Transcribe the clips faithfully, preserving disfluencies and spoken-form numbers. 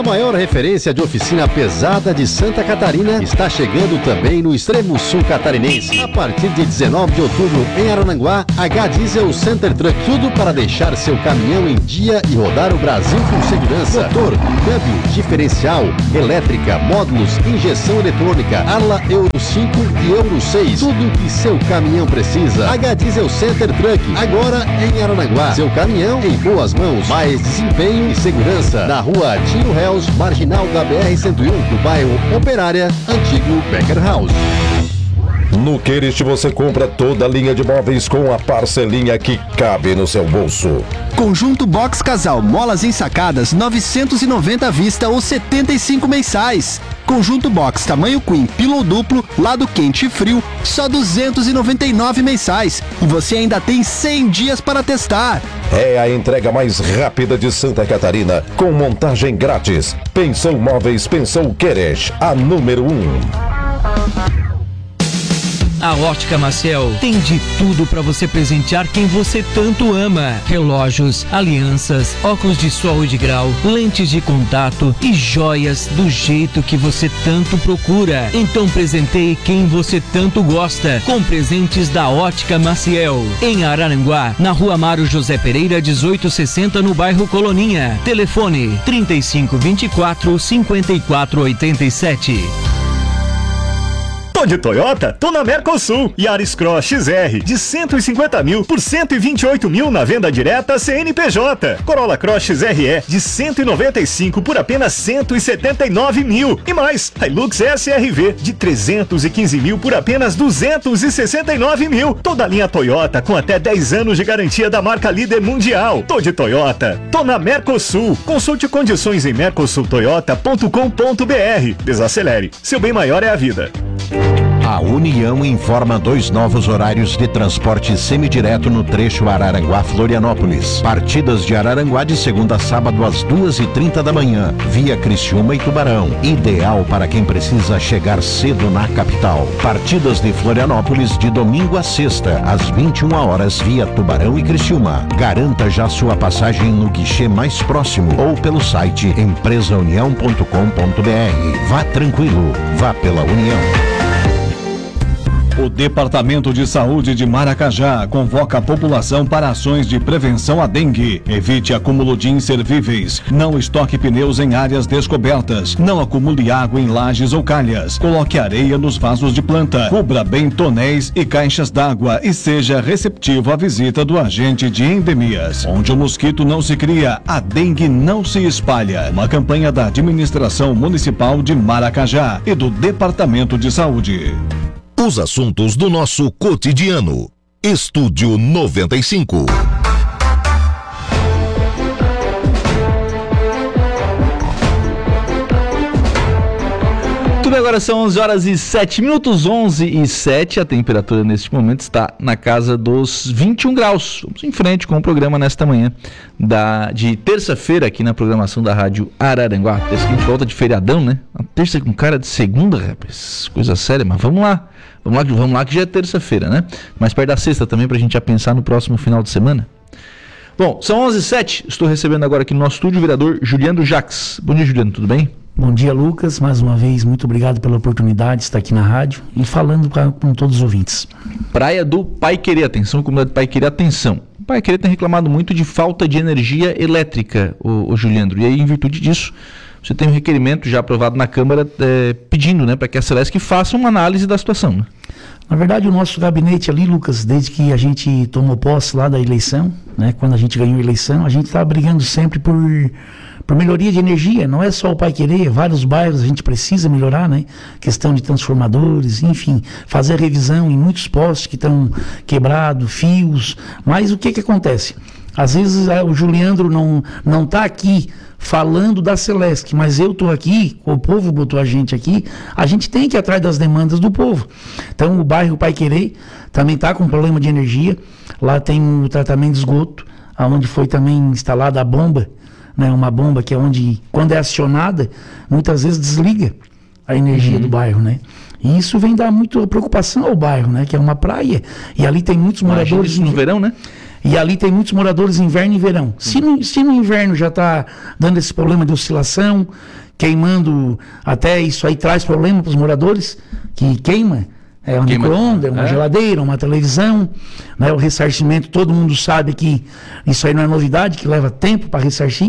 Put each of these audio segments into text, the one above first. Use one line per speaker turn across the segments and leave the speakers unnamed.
A maior referência de oficina pesada de Santa Catarina está chegando também no extremo sul catarinense. A partir de dezenove de outubro, em Araranguá, H Diesel Center Truck. Tudo para deixar seu caminhão em dia e rodar o Brasil com segurança. Motor, câmbio, diferencial, elétrica, módulos, injeção eletrônica, ala Euro cinco e Euro seis. Tudo que seu caminhão precisa. H Diesel Center Truck, agora em Araranguá. Seu caminhão em boas mãos. Mais desempenho e segurança. Na rua Tino Hells, marginal da B R cento e um, do bairro Operária, antigo Becker House.
No Querist você compra toda a linha de móveis com a parcelinha que cabe no seu bolso.
Conjunto Box Casal, molas ensacadas, novecentos e noventa à vista ou setenta e cinco mensais. Conjunto Box tamanho Queen, pillow duplo, lado quente e frio, só duzentos e noventa e nove mensais. E você ainda tem cem dias para testar.
É a entrega mais rápida de Santa Catarina, com montagem grátis. Pensou Móveis, pensou Querest, a número um.
A Ótica Maciel tem de tudo para você presentear quem você tanto ama. Relógios, alianças, óculos de sol e de grau, lentes de contato e joias do jeito que você tanto procura. Então presenteie quem você tanto gosta com presentes da Ótica Maciel. Em Araranguá, na Rua Mário José Pereira, dezoito sessenta, no bairro Coloninha. Telefone trinta e cinco, vinte e quatro, cinquenta e quatro, oitenta e sete.
De Toyota, tô na Mercosul. Yaris Cross X R de cento e cinquenta mil por cento e vinte e oito mil na venda direta C N P J. Corolla Cross X R E de cento e noventa e cinco por apenas cento e setenta e nove mil. E mais, Hilux S R V de trezentos e quinze mil por apenas duzentos e sessenta e nove mil. Toda a linha Toyota com até dez anos de garantia da marca líder mundial. Tô de Toyota, tô na Mercosul. Consulte condições em mercosul toyota ponto com ponto b r. Desacelere, seu bem maior é a vida.
A União informa dois novos horários de transporte semidireto no trecho Araranguá-Florianópolis. Partidas de Araranguá de segunda a sábado às duas e trinta da manhã, via Criciúma e Tubarão. Ideal para quem precisa chegar cedo na capital. Partidas de Florianópolis de domingo a sexta, às vinte e uma horas, via Tubarão e Criciúma. Garanta já sua passagem no guichê mais próximo ou pelo site empresa união ponto com ponto b r. Vá tranquilo, vá pela União.
O Departamento de Saúde de Maracajá convoca a população para ações de prevenção à dengue. Evite acúmulo de inservíveis. Não estoque pneus em áreas descobertas. Não acumule água em lajes ou calhas. Coloque areia nos vasos de planta. Cubra bem tonéis e caixas d'água e seja receptivo à visita do agente de endemias. Onde o mosquito não se cria, a dengue não se espalha. Uma campanha da Administração Municipal de Maracajá e do Departamento de Saúde.
Os assuntos do nosso cotidiano. Estúdio noventa e cinco.
Tudo bem, agora são onze horas e sete minutos, onze e sete. A temperatura neste momento está na casa dos vinte e um graus. Vamos em frente com o programa nesta manhã da, de terça-feira aqui na programação da Rádio Araranguá. Terça que a gente volta de feriadão, né? Uma terça com cara de segunda, rapaz. Coisa séria, mas vamos lá. Vamos lá, vamos lá que já é terça-feira, né? Mais perto da sexta também, pra gente já pensar no próximo final de semana. Bom, são onze e sete. Estou recebendo agora aqui no nosso estúdio o vereador Juliano Jacques. Bom dia, Juliano, tudo bem?
Bom dia, Lucas. Mais uma vez, muito obrigado pela oportunidade de estar aqui na rádio e falando pra, com todos os ouvintes.
Praia do Pai Querer, atenção, comunidade Pai Querer, atenção. O Pai Querer tem reclamado muito de falta de energia elétrica, o, o Juliano, e aí, em virtude disso, você tem um requerimento já aprovado na Câmara é, pedindo, né, para que a Celesc faça uma análise da situação, né?
Na verdade, o nosso gabinete ali, Lucas, desde que a gente tomou posse lá da eleição, né, quando a gente ganhou a eleição, a gente está brigando sempre por, por melhoria de energia. Não é só o Pai Querer, vários bairros a gente precisa melhorar, né? Questão de transformadores, enfim, fazer a revisão em muitos postes que estão quebrados, fios. Mas o que que acontece? Às vezes o Juliandro não não está aqui falando da Celesc, mas eu estou aqui, o povo botou a gente aqui, a gente tem que ir atrás das demandas do povo. Então o bairro Pai Querer também está com problema de energia, lá tem o tratamento de esgoto, onde foi também instalada a bomba, né, uma bomba que é onde, quando é acionada, muitas vezes desliga a energia uhum. do bairro, né? E isso vem dar muita preocupação ao bairro, né, que é uma praia, e ali tem muitos moradores...
Isso no verão, né?
E ali tem muitos moradores inverno e verão. Se no, se no inverno já está dando esse problema de oscilação, queimando, até isso aí traz problema para os moradores, que queima, é um micro-ondas, uma é. geladeira, uma televisão, né, o ressarcimento, todo mundo sabe que isso aí não é novidade, que leva tempo para ressarcir,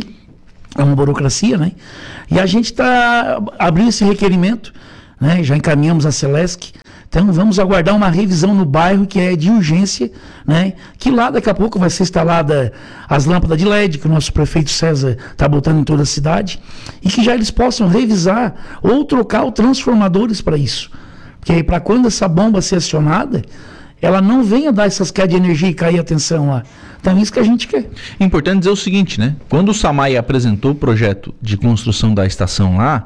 é uma burocracia, né? E a gente está abrindo esse requerimento, né, já encaminhamos a Celesc. Então vamos aguardar uma revisão no bairro que é de urgência, né? Que lá daqui a pouco vai ser instalada as lâmpadas de L E D, que o nosso prefeito César está botando em toda a cidade, e que já eles possam revisar ou trocar os transformadores para isso. Porque aí para quando essa bomba ser acionada, ela não venha dar essas quedas de energia e cair a tensão lá. Então é isso que a gente quer.
Importante dizer o seguinte, né? Quando o SAMAI apresentou o projeto de construção da estação lá,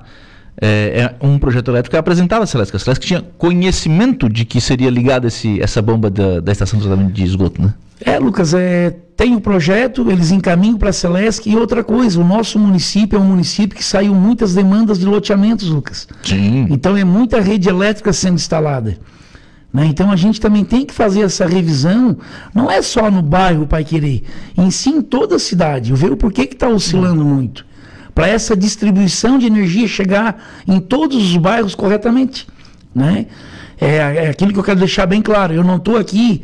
É, é um projeto elétrico que apresentava a Celesc. A Celesc tinha conhecimento de que seria ligada esse, essa bomba da, da estação de tratamento de esgoto, né?
É, Lucas, é, tem o projeto, eles encaminham para a Celesc. E outra coisa, o nosso município é um município que saiu muitas demandas de loteamentos, Lucas.
Sim.
Então é muita rede elétrica sendo instalada, né? Então a gente também tem que fazer essa revisão, não é só no bairro Paiquerê, em si em toda a cidade, ver o porquê que está oscilando hum. muito, para essa distribuição de energia chegar em todos os bairros corretamente, né? É, é aquilo que eu quero deixar bem claro, eu não estou aqui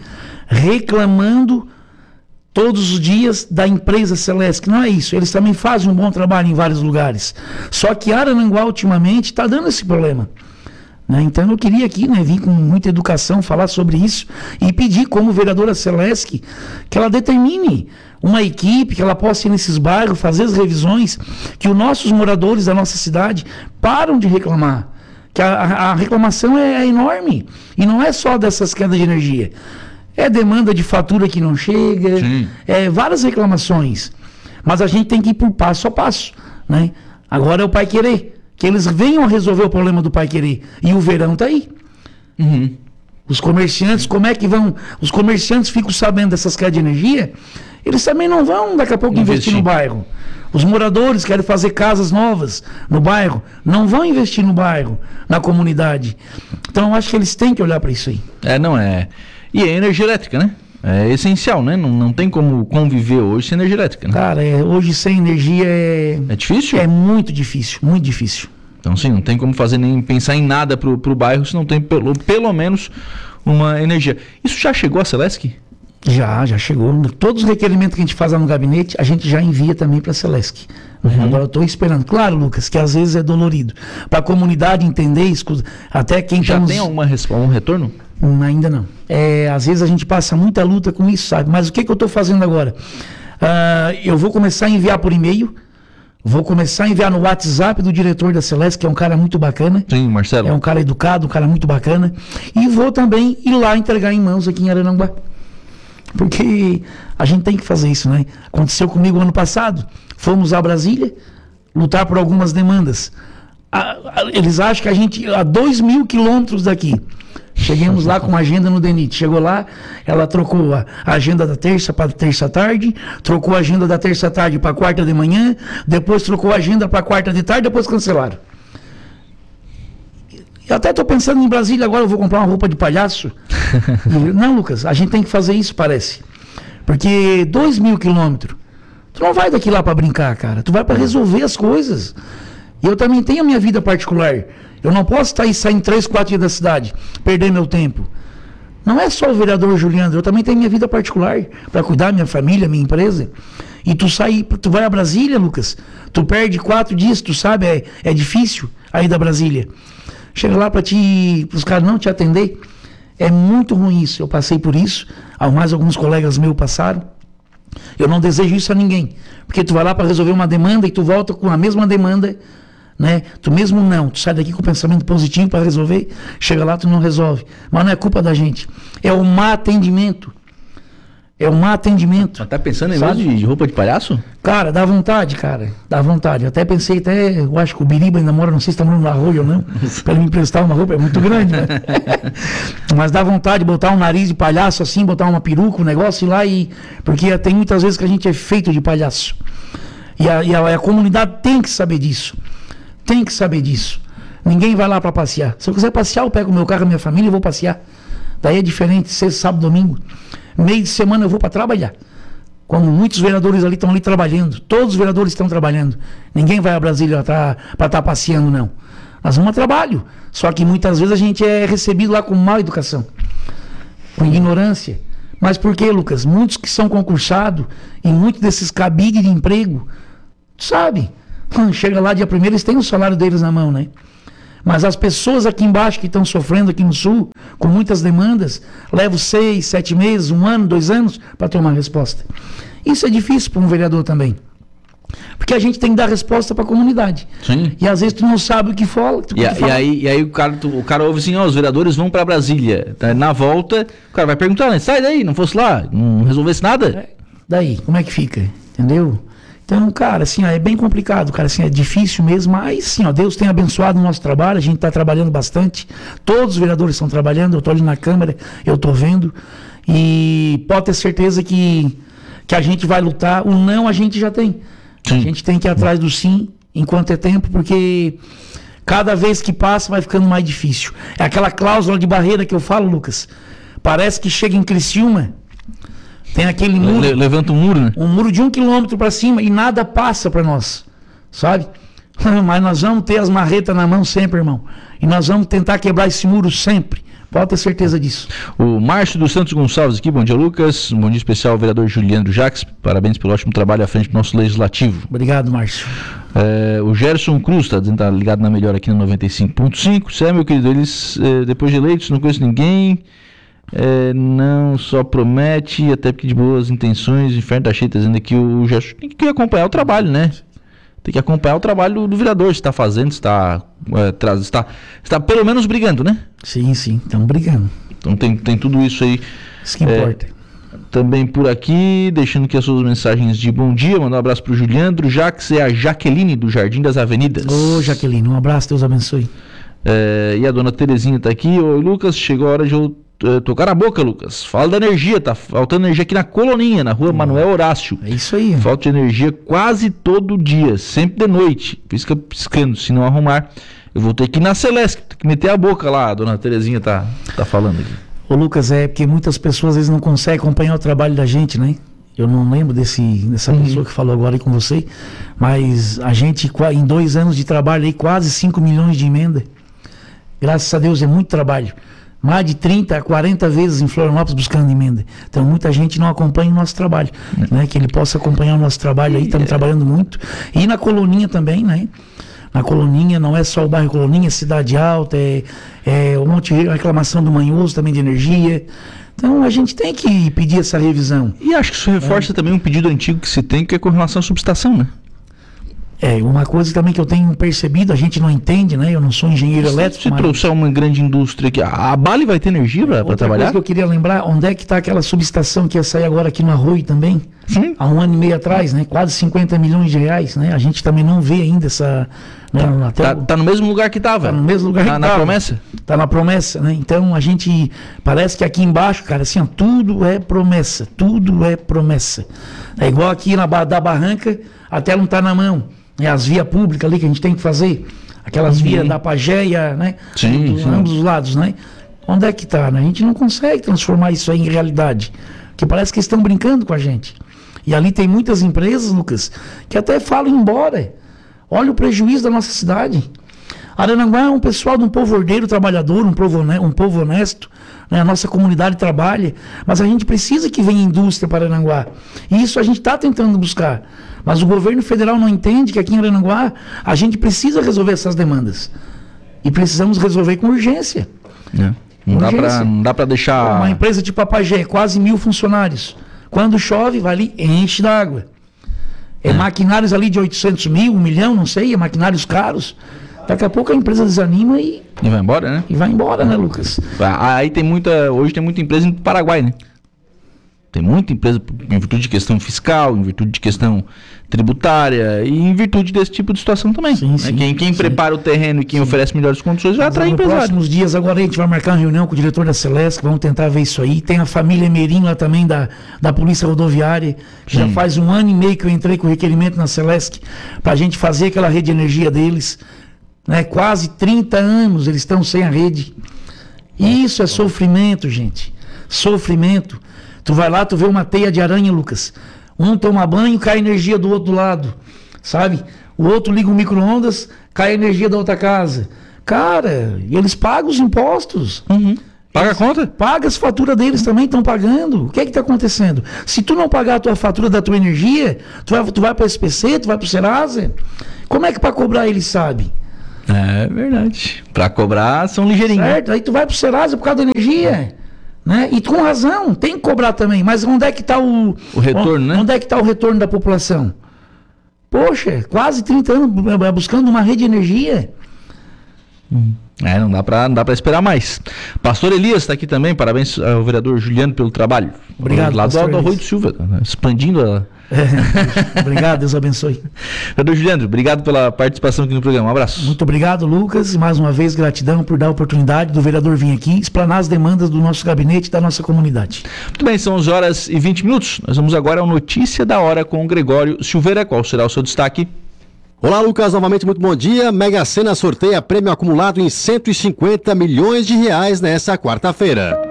reclamando todos os dias da empresa Celesc, não é isso, eles também fazem um bom trabalho em vários lugares, só que Araranguá ultimamente está dando esse problema, né? Então eu queria aqui, né, vir com muita educação falar sobre isso e pedir como vereadora Celesc que ela determine uma equipe, que ela possa ir nesses bairros, fazer as revisões, que os nossos moradores da nossa cidade param de reclamar, que a, a reclamação é, é enorme, e não é só dessas quedas de energia, é demanda de fatura que não chega, Sim. é várias reclamações, mas a gente tem que ir por passo a passo, né? Agora é o Paiquerê, que eles venham a resolver o problema do Paiquerê, e o verão tá aí.
Uhum.
Os comerciantes, como é que vão, os comerciantes ficam sabendo dessas quedas de energia, eles também não vão daqui a pouco investir. investir no bairro. Os moradores querem fazer casas novas no bairro, não vão investir no bairro, na comunidade. Então eu acho que eles têm que olhar para isso aí.
É, não é. E é energia elétrica, né? É essencial, né? Não, não tem como conviver hoje sem energia elétrica, né?
Cara, é, hoje sem energia é...
É difícil?
É muito difícil, muito difícil.
Então sim, não tem como fazer nem pensar em nada pro, pro bairro se não tem pelo, pelo menos uma energia. Isso já chegou a Celesc?
Já, já chegou. Todos os requerimentos que a gente faz lá no gabinete, a gente já envia também para a Celesc. Uhum. Agora eu estou esperando. Claro, Lucas, que às vezes é dolorido. Para a comunidade entender, escuta, até quem
já
tá nos...
tem alguma um retorno?
Hum, ainda não. É, às vezes a gente passa muita luta com isso, sabe? Mas o que, que eu estou fazendo agora? Uh, eu vou começar a enviar por e-mail. Vou começar a enviar no WhatsApp do diretor da Celesc, que é um cara muito bacana.
Sim, Marcelo.
É um cara educado, um cara muito bacana. E vou também ir lá entregar em mãos aqui em Araranguá. Porque a gente tem que fazer isso, né? Aconteceu comigo ano passado. Fomos a Brasília lutar por algumas demandas. A, a, eles acham que a gente... A dois mil quilômetros daqui. Chegamos lá com uma agenda no D E N I T. Chegou lá, ela trocou a, a agenda da terça para terça tarde, trocou a agenda da terça tarde para quarta de manhã, depois trocou a agenda para quarta de tarde, depois cancelaram. Eu até estou pensando em Brasília agora, eu vou comprar uma roupa de palhaço. Não, Lucas, a gente tem que fazer isso, parece. Porque dois mil quilômetros, tu não vai daqui lá para brincar, cara. Tu vai para resolver as coisas. E eu também tenho a minha vida particular. Eu não posso estar aí saindo três, quatro dias da cidade, perder meu tempo. Não é só o vereador Juliano, eu também tenho minha vida particular para cuidar da minha família, minha empresa. E tu sai, tu vai a Brasília, Lucas, tu perde quatro dias, tu sabe, é, é difícil aí da Brasília. Chega lá para te, os caras não te atender, é muito ruim isso. Eu passei por isso, mais alguns colegas meus passaram. Eu não desejo isso a ninguém, porque tu vai lá para resolver uma demanda e tu volta com a mesma demanda, né? Tu mesmo não, tu sai daqui com o pensamento positivo para resolver, chega lá tu não resolve. Mas não é culpa da gente, é o má atendimento. É um má atendimento.
Mas tá pensando em vez de, de roupa de palhaço?
Cara, dá vontade, cara. Dá vontade. Eu até pensei, até, eu acho que o Biriba ainda mora, não sei se tá morando no Arroio ou não, pra ele me emprestar uma roupa, é muito grande, né? Mas dá vontade de botar um nariz de palhaço assim, botar uma peruca, um negócio e ir lá e... Porque tem muitas vezes que a gente é feito de palhaço. E a, e a, a comunidade tem que saber disso. Tem que saber disso. Ninguém vai lá pra passear. Se eu quiser passear, eu pego o meu carro, a minha família e vou passear. Daí é diferente, sexta, sábado, domingo. Meio de semana eu vou para trabalhar. Quando muitos vereadores ali estão ali trabalhando, todos os vereadores estão trabalhando. Ninguém vai a Brasília para estar tá passeando, não. Nós vamos a trabalho. Só que muitas vezes a gente é recebido lá com má educação, com ignorância. Mas por quê, Lucas? Muitos que são concursados e muitos desses cabides de emprego, sabe? Chega lá dia primeiro, eles têm o salário deles na mão, né? Mas as pessoas aqui embaixo que estão sofrendo aqui no sul, com muitas demandas, levam seis, sete meses, um ano, dois anos para ter uma resposta. Isso é difícil para um vereador também. Porque a gente tem que dar resposta para a comunidade.
Sim.
E às vezes tu não sabe o que fala.
E, a, e aí, e aí o, cara, tu, o cara ouve assim, ó, os vereadores vão para Brasília. Na volta, o cara vai perguntar, né? Sai daí, não fosse lá, não resolvesse nada?
É, daí, como é que fica? Entendeu? Então, cara, assim, ó, é bem complicado, cara, assim, é difícil mesmo, mas, assim, ó, Deus tem abençoado o nosso trabalho, a gente está trabalhando bastante, todos os vereadores estão trabalhando, eu estou ali na Câmara, eu estou vendo, e pode ter certeza que, que a gente vai lutar, o não a gente já tem, sim. A gente tem que ir atrás do sim, enquanto é tempo, porque cada vez que passa vai ficando mais difícil. É aquela cláusula de barreira que eu falo, Lucas, parece que chega em Criciúma, tem aquele muro.
Le, levanta um muro, né?
Um muro de um quilômetro para cima e nada passa para nós, sabe? Mas nós vamos ter as marretas na mão sempre, irmão. E nós vamos tentar quebrar esse muro sempre. Pode ter certeza disso.
O Márcio dos Santos Gonçalves aqui, bom dia, Lucas. Um bom dia especial ao vereador Juliano Jacques. Parabéns pelo ótimo trabalho à frente do nosso legislativo.
Obrigado, Márcio.
É, o Gerson Cruz está tá ligado na melhor aqui no noventa e cinco ponto cinco. Você é, meu querido, eles, é, depois de eleitos, não conheço ninguém. É, não só promete, até porque de boas intenções, o inferno tá cheio, tá dizendo que o Gerson tem que acompanhar o trabalho, né? Tem que acompanhar o trabalho do, do vereador, se está fazendo, se está, é, traz, está, está pelo menos brigando, né?
Sim, sim, estão brigando.
Então tem, tem tudo isso aí.
Isso que importa.
É, também por aqui, deixando aqui as suas mensagens de bom dia, mandar um abraço pro Juliandro Jacques e a Jaqueline do Jardim das Avenidas.
Ô, Jaqueline, um abraço, Deus abençoe.
É, e a dona Terezinha tá aqui. Oi, Lucas, chegou a hora de eu uh, tocar na boca, Lucas. Fala da energia, tá faltando energia aqui na Coloninha, na rua hum, Manuel Horácio.
É isso aí.
Falta de energia quase todo dia, sempre de noite. Pisca piscando, se não arrumar, eu vou ter que ir na Celeste, ter que meter a boca lá, a dona Terezinha tá, tá falando aqui.
Ô, Lucas, é porque muitas pessoas às vezes não conseguem acompanhar o trabalho da gente, né? Eu não lembro desse, dessa uhum. pessoa que falou agora aí com você, mas a gente, em dois anos de trabalho aí, quase cinco milhões de emenda. Graças a Deus é muito trabalho. Mais de trinta a quarenta vezes em Florianópolis buscando emenda. Então muita gente não acompanha o nosso trabalho. É. Né? Que ele possa acompanhar o nosso trabalho aí, estamos é. trabalhando muito. E na Coloninha também, né? Na Coloninha, não é só o bairro Coloninha, é Cidade Alta, é, é um monte de reclamação do Manhoso também de energia. Então a gente tem que pedir essa revisão.
E acho que isso reforça é. também um pedido antigo que se tem, que é com relação à subestação, né?
É, uma coisa também que eu tenho percebido, a gente não entende, né? Eu não sou engenheiro
se,
elétrico.
Se mas... trouxer uma grande indústria aqui, a Bali vai ter energia para trabalhar? Outra coisa
que eu queria lembrar, onde é que está aquela subestação que ia sair agora aqui no Arroio também? Sim. Há um ano e meio atrás, né? Quase cinquenta milhões de reais, né? A gente também não vê ainda essa... Né?
Tá,
Até
tá,
o...
tá no mesmo lugar que estava?
Tá no mesmo lugar
tá,
que
na
tava.
promessa?
Tá na promessa, né? Então a gente... Parece que aqui embaixo, cara, assim, ó, tudo é promessa. Tudo é promessa. É igual aqui na da Barranca, até não tá na mão. É as vias públicas ali que a gente tem que fazer, aquelas uhum. vias da Pagéia, né?
Sim,
do,
sim.
Ambos os lados, né? Onde é que tá, né? A gente não consegue transformar isso aí em realidade, que parece que estão brincando com a gente. E ali tem muitas empresas, Lucas, que até falam embora. Olha o prejuízo da nossa cidade. Araranguá é um pessoal de um povo ordeiro, trabalhador, um povo, né? um povo honesto, né? A nossa comunidade trabalha, mas a gente precisa que venha indústria para Araranguá. E isso a gente está tentando buscar. Mas o governo federal não entende que aqui em Araranguá a gente precisa resolver essas demandas. E precisamos resolver com urgência.
É. Não, dá pra, não dá para deixar...
Uma empresa tipo a Pagé, quase mil funcionários. Quando chove, vai ali, enche d'água. É, é maquinários ali de oitocentos mil, um milhão, não sei, é maquinários caros. Daqui a pouco a empresa desanima e...
E vai embora, né?
E vai embora, né, Lucas?
Aí tem muita... Hoje tem muita empresa indo pro Paraguai, né? Tem muita empresa em virtude de questão fiscal, em virtude de questão tributária e em virtude desse tipo de situação também. Sim, sim, né? Quem, quem sim. prepara o terreno e quem sim. oferece melhores condições vai atrair empresário.
Nos próximos dias agora a gente vai marcar uma reunião com o diretor da Celesc, vamos tentar ver isso aí. Tem a família Emerim lá também da, da Polícia Rodoviária. Sim. Já faz um ano e meio que eu entrei com o requerimento na Celesc para a gente fazer aquela rede de energia deles. Né? Quase trinta anos eles estão sem a rede. Isso é sofrimento, gente. Sofrimento. Tu vai lá, tu vê uma teia de aranha, Lucas. Um toma banho, cai energia do outro lado, sabe? O outro liga o micro-ondas, cai energia da outra casa. Cara, eles pagam os impostos.
Uhum. Paga a conta?
Paga as faturas deles também, estão pagando. O que é que está acontecendo? Se tu não pagar a tua fatura da tua energia, tu vai, tu vai para o S P C, tu vai para o Serasa, como é que para cobrar eles sabem?
É verdade. Para cobrar são ligeirinhos.
Certo, aí tu vai para o Serasa por causa da energia. Né? E com razão, tem que cobrar também. Mas onde é que está o...
O retorno,
onde,
né?
Onde é que está o retorno da população? Poxa, quase trinta anos buscando uma rede de energia.
Hum. É, não dá pra, não dá pra esperar mais. Pastor Elias está aqui também, parabéns ao vereador Juliano pelo trabalho.
Obrigado,
lá
pastor
do, do Arroio do Silva, expandindo a...
É, obrigado, Deus abençoe.
Vereador Juliano, obrigado pela participação aqui no programa, um abraço.
Muito obrigado, Lucas, e mais uma vez gratidão por dar a oportunidade do vereador vir aqui explanar as demandas do nosso gabinete e da nossa comunidade.
Muito bem, são onze horas e vinte minutos, nós vamos agora ao Notícia da Hora com o Gregório Silveira. Qual será o seu destaque?
Olá, Lucas, novamente muito bom dia. Mega Sena sorteia prêmio acumulado em cento e cinquenta milhões de reais nessa quarta-feira.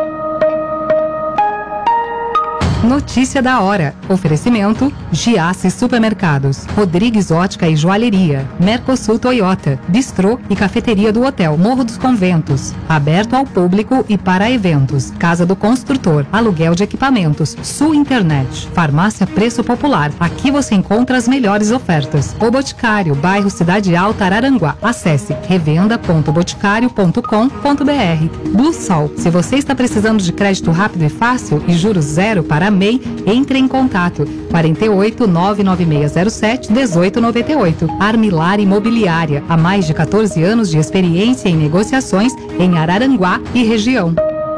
Notícia da hora. Oferecimento: Giasse Supermercados, Rodrigues Ótica e Joalheria, Mercosul Toyota, Bistrô e Cafeteria do Hotel Morro dos Conventos. Aberto ao público e para eventos. Casa do Construtor, aluguel de equipamentos, Sul Internet. Farmácia Preço Popular. Aqui você encontra as melhores ofertas. O Boticário, bairro Cidade Alta, Araranguá. Acesse revenda ponto boticário ponto com ponto b r. Blue Sol. Se você está precisando de crédito rápido e fácil e juros zero para M E I, entre em contato quarenta e oito, nove nove seis zero sete, dezoito noventa e oito. Armilar Imobiliária, há mais de quatorze anos de experiência em negociações em Araranguá e região.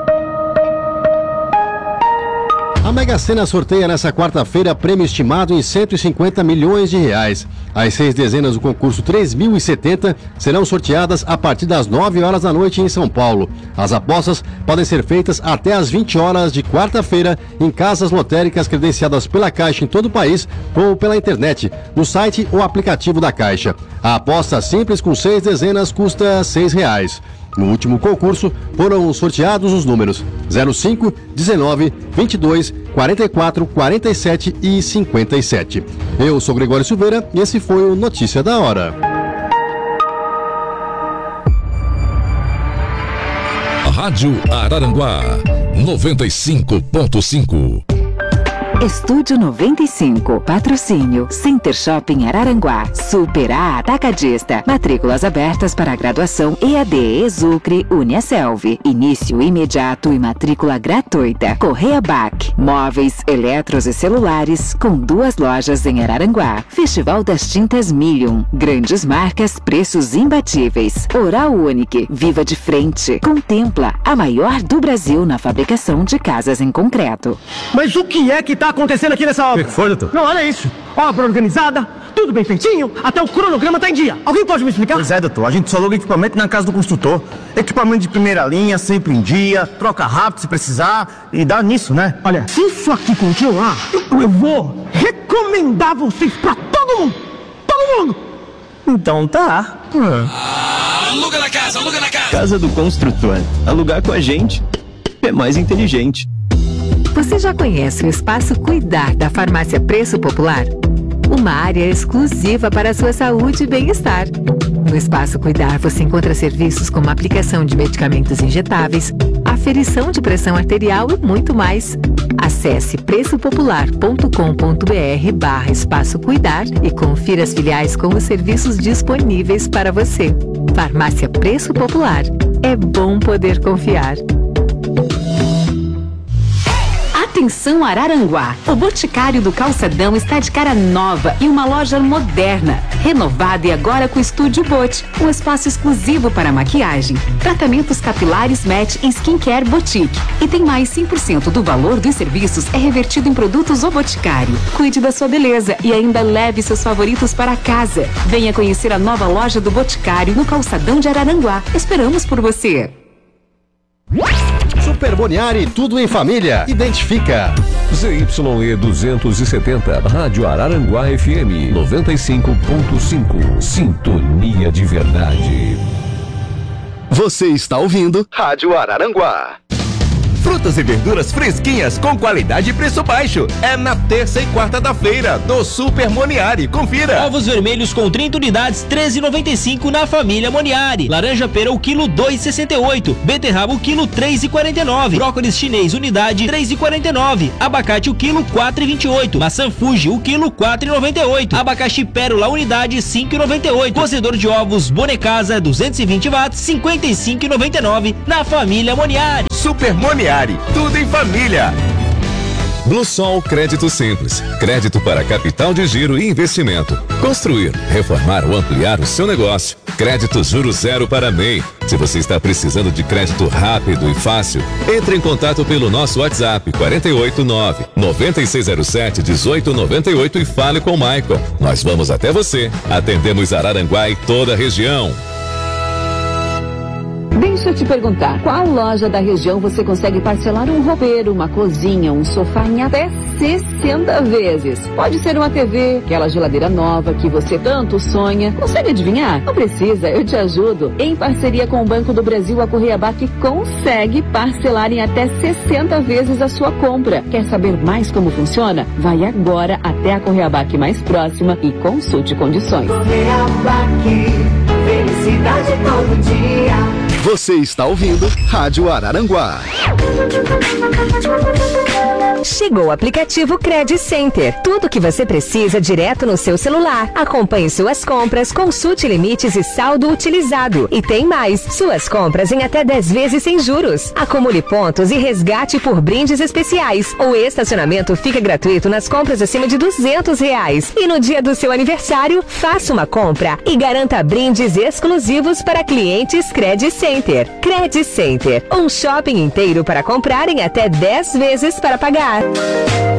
A Mega Sena sorteia nessa quarta-feira prêmio estimado em cento e cinquenta milhões de reais. As seis dezenas do concurso três mil e setenta serão sorteadas a partir das nove horas da noite em São Paulo. As apostas podem ser feitas até às vinte horas de quarta-feira em casas lotéricas credenciadas pela Caixa em todo o país ou pela internet, no site ou aplicativo da Caixa. A aposta simples com seis dezenas custa seis reais. No último concurso, foram sorteados os números zero cinco, dezenove, vinte e dois, quarenta e quatro, quarenta e sete e cinquenta e sete. Eu sou Gregório Silveira e esse foi o Notícia da Hora.
Rádio Araranguá, noventa e cinco ponto cinco.
Estúdio noventa e cinco, patrocínio, Center Shopping Araranguá, Super A Atacadista, matrículas abertas para graduação E A D, Exucre, Uniaselv, início imediato e matrícula gratuita, Correia B A C, móveis, eletros e celulares, com duas lojas em Araranguá, Festival das Tintas Million, grandes marcas, preços imbatíveis, Oral Unique, Viva de Frente, Contempla, a maior do Brasil na fabricação de casas em concreto.
Mas o que é que tá acontecendo aqui nessa obra?
O que foi, doutor?
Não, olha isso. Obra organizada, tudo bem feitinho, até o cronograma tá em dia. Alguém pode me explicar?
Pois é, doutor. A gente só aluga equipamento na casa do construtor. Equipamento de primeira linha, sempre em dia, troca rápido se precisar e dá nisso, né?
Olha, se isso aqui continuar, eu, eu vou recomendar vocês pra todo mundo. Todo mundo.
Então tá.
Ah, aluga na casa, aluga na casa.
Casa do Construtor. Alugar com a gente é mais inteligente.
Você já conhece o Espaço Cuidar da Farmácia Preço Popular? Uma área exclusiva para a sua saúde e bem-estar. No Espaço Cuidar você encontra serviços como aplicação de medicamentos injetáveis, aferição de pressão arterial e muito mais. Acesse preço popular ponto com ponto b r barra Espaço Cuidar e confira as filiais com os serviços disponíveis para você. Farmácia Preço Popular. É bom poder confiar.
Atenção Araranguá, o Boticário do Calçadão está de cara nova e uma loja moderna, renovada e agora com Estúdio Bot, um espaço exclusivo para maquiagem, tratamentos capilares Match em Skincare Boutique. E tem mais cem por cento do valor dos serviços é revertido em produtos O Boticário. Cuide da sua beleza e ainda leve seus favoritos para casa. Venha conhecer a nova loja do Boticário no Calçadão de Araranguá. Esperamos por você.
Super Boniari, tudo em família. Identifica.
Z Y E duzentos e setenta, Rádio Araranguá F M noventa e cinco ponto cinco. Sintonia de verdade.
Você está ouvindo Rádio Araranguá.
Frutas e verduras fresquinhas com qualidade e preço baixo. É na terça e quarta da feira do Super Moniari. Confira.
Ovos vermelhos com trinta unidades, treze reais e noventa e cinco na família Moniari. Laranja pera o quilo dois reais e sessenta e oito. Beterraba o quilo três reais e quarenta e nove. Brócolis chinês unidade três reais e quarenta e nove. Abacate o quilo quatro reais e vinte e oito. Maçã Fuji o quilo quatro reais e noventa e oito. Abacaxi pérola unidade cinco reais e noventa e oito. Cozedor de ovos Bonecasa duzentos e vinte watts cinquenta e cinco reais e noventa e nove na família Moniari.
Super Moniari, tudo em família.
Bluesol Crédito Simples. Crédito para capital de giro e investimento. Construir, reformar ou ampliar o seu negócio. Crédito juro zero para M E I. Se você está precisando de crédito rápido e fácil, entre em contato pelo nosso WhatsApp quatro oito nove, nove seis zero sete, um oito nove oito e fale com o Michael. Nós vamos até você. Atendemos Araranguá e toda a região.
Deixa eu te perguntar, qual loja da região você consegue parcelar um roupeiro, uma cozinha, um sofá em até sessenta vezes? Pode ser uma T V, aquela geladeira nova que você tanto sonha. Consegue adivinhar? Não precisa, eu te ajudo. Em parceria com o Banco do Brasil, a Correiabac consegue parcelar em até sessenta vezes a sua compra. Quer saber mais como funciona? Vai agora até a Correiabac mais próxima e consulte condições.
Correiabac, felicidade todo dia.
Você está ouvindo Rádio Araranguá.
Chegou o aplicativo Credit Center. Tudo o que você precisa direto no seu celular. Acompanhe suas compras, consulte limites e saldo utilizado. E tem mais, suas compras em até dez vezes sem juros. Acumule pontos e resgate por brindes especiais. O estacionamento fica gratuito nas compras acima de duzentos reais. E no dia do seu aniversário, faça uma compra e garanta brindes exclusivos para clientes Credit Center. Credit Center, um shopping inteiro para comprar em até dez vezes para pagar.